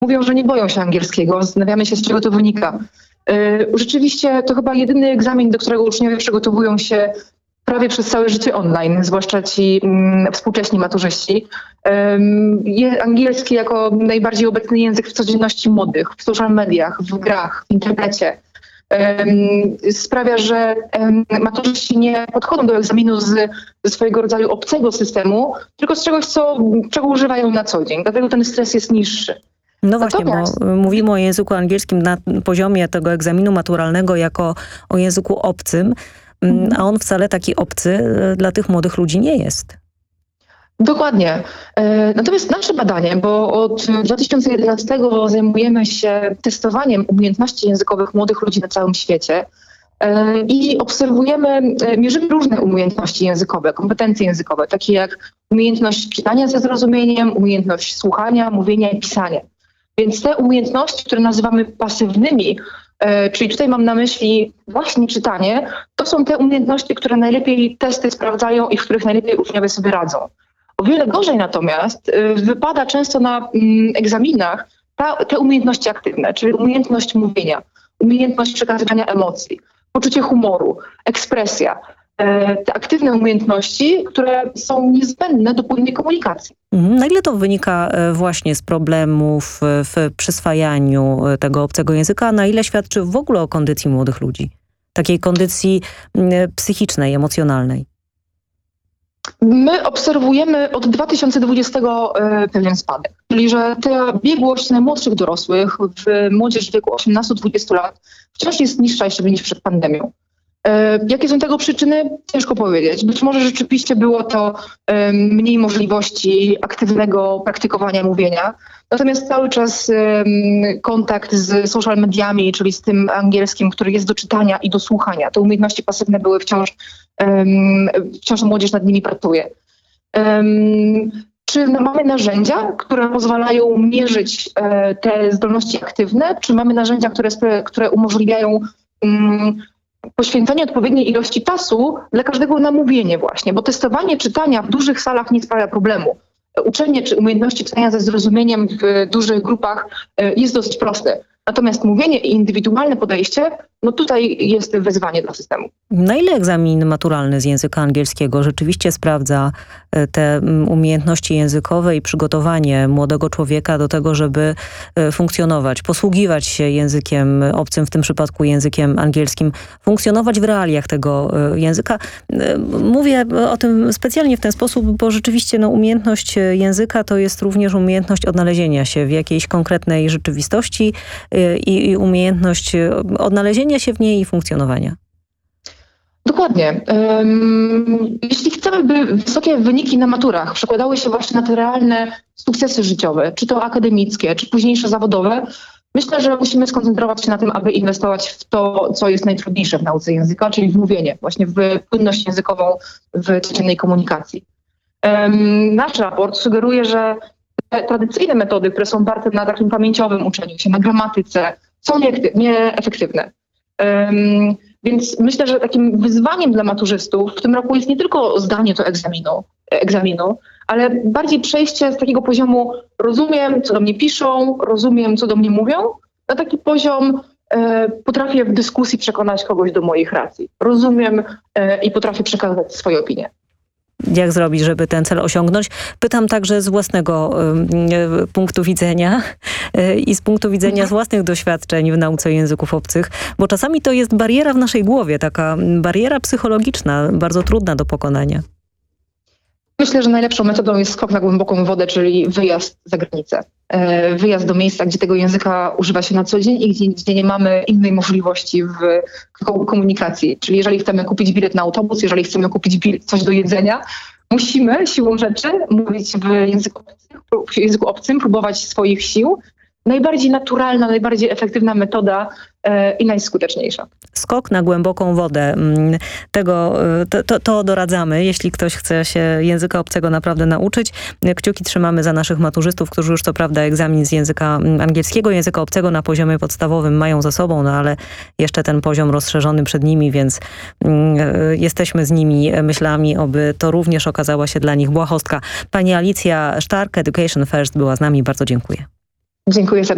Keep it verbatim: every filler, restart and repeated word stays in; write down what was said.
mówią, że nie boją się angielskiego. Zastanawiamy się, z czego to wynika. Rzeczywiście to chyba jedyny egzamin, do którego uczniowie przygotowują się prawie przez całe życie online, zwłaszcza ci mm, współcześni maturzyści. Um, je, angielski jako najbardziej obecny język w codzienności młodych, w social mediach, w grach, w internecie. Um, sprawia, że um, maturzyści nie podchodzą do egzaminu z, ze swojego rodzaju obcego systemu, tylko z czegoś, co, czego używają na co dzień. Dlatego ten stres jest niższy. No właśnie, Natomiast... bo mówimy o języku angielskim na poziomie tego egzaminu maturalnego jako o języku obcym, a on wcale taki obcy dla tych młodych ludzi nie jest. Dokładnie. Natomiast nasze badanie, bo od dwa tysiące jedenastego zajmujemy się testowaniem umiejętności językowych młodych ludzi na całym świecie i obserwujemy, mierzymy różne umiejętności językowe, kompetencje językowe, takie jak umiejętność czytania ze zrozumieniem, umiejętność słuchania, mówienia i pisania. Więc te umiejętności, które nazywamy pasywnymi, czyli tutaj mam na myśli właśnie czytanie, to są te umiejętności, które najlepiej testy sprawdzają i w których najlepiej uczniowie sobie radzą. O wiele gorzej natomiast wypada często na egzaminach ta, te umiejętności aktywne, czyli umiejętność mówienia, umiejętność przekazywania emocji, poczucie humoru, ekspresja. Te aktywne umiejętności, które są niezbędne do płynnej komunikacji. Na ile to wynika właśnie z problemów w przyswajaniu tego obcego języka, a na ile świadczy w ogóle o kondycji młodych ludzi? Takiej kondycji psychicznej, emocjonalnej. My obserwujemy od dwa tysiące dwudziestego pewien spadek. Czyli, że ta biegłość najmłodszych dorosłych w młodzieży w wieku osiemnastu do dwudziestu lat wciąż jest niższa jeszcze niż przed pandemią. Jakie są tego przyczyny? Ciężko powiedzieć. Być może rzeczywiście było to mniej możliwości aktywnego praktykowania mówienia. Natomiast cały czas kontakt z social mediami, czyli z tym angielskim, który jest do czytania i do słuchania. Te umiejętności pasywne były wciąż, wciąż młodzież nad nimi pracuje. Czy mamy narzędzia, które pozwalają mierzyć te zdolności aktywne? Czy mamy narzędzia, które, które umożliwiają poświęcenie odpowiedniej ilości czasu dla każdego na mówienie właśnie, bo testowanie czytania w dużych salach nie sprawia problemu. Uczenie czy umiejętności czytania ze zrozumieniem w dużych grupach jest dosyć proste. Natomiast mówienie i indywidualne podejście, no tutaj jest wyzwanie dla systemu. Na ile egzamin maturalny z języka angielskiego rzeczywiście sprawdza te umiejętności językowe i przygotowanie młodego człowieka do tego, żeby funkcjonować, posługiwać się językiem obcym, w tym przypadku językiem angielskim, funkcjonować w realiach tego języka? Mówię o tym specjalnie w ten sposób, bo rzeczywiście no, umiejętność języka to jest również umiejętność odnalezienia się w jakiejś konkretnej rzeczywistości i, i umiejętność odnalezienia się w niej i funkcjonowania. Dokładnie. Um, jeśli chcemy, by wysokie wyniki na maturach przekładały się właśnie na te realne sukcesy życiowe, czy to akademickie, czy późniejsze zawodowe, myślę, że musimy skoncentrować się na tym, aby inwestować w to, co jest najtrudniejsze w nauce języka, czyli w mówienie, właśnie w płynność językową w codziennej komunikacji. Um, nasz raport sugeruje, że te tradycyjne metody, które są oparte na takim pamięciowym uczeniu się, na gramatyce, są nieefektywne. Um, więc myślę, że takim wyzwaniem dla maturzystów w tym roku jest nie tylko zdanie to egzaminu, egzaminu, ale bardziej przejście z takiego poziomu rozumiem, co do mnie piszą, rozumiem, co do mnie mówią, na taki poziom e, potrafię w dyskusji przekonać kogoś do moich racji. Rozumiem e, i potrafię przekazać swoje opinie. Jak zrobić, żeby ten cel osiągnąć? Pytam także z własnego y, punktu widzenia y, i z punktu widzenia z własnych doświadczeń w nauce języków obcych, bo czasami to jest bariera w naszej głowie, taka bariera psychologiczna, bardzo trudna do pokonania. Myślę, że najlepszą metodą jest skok na głęboką wodę, czyli wyjazd za granicę. Wyjazd do miejsca, gdzie tego języka używa się na co dzień i gdzie, gdzie nie mamy innej możliwości w komunikacji. Czyli jeżeli chcemy kupić bilet na autobus, jeżeli chcemy kupić bilet, coś do jedzenia, musimy siłą rzeczy mówić w języku obcym, w języku obcym, próbować swoich sił. Najbardziej naturalna, najbardziej efektywna metoda e, i najskuteczniejsza. Skok na głęboką wodę. Tego, to, to, to doradzamy, jeśli ktoś chce się języka obcego naprawdę nauczyć. Kciuki trzymamy za naszych maturzystów, którzy już co prawda egzamin z języka angielskiego, języka obcego na poziomie podstawowym mają za sobą, no ale jeszcze ten poziom rozszerzony przed nimi, więc y, jesteśmy z nimi myślami, oby to również okazała się dla nich błahostka. Pani Alicja Stark, Education First była z nami. Bardzo dziękuję. Dziękuję serdecznie.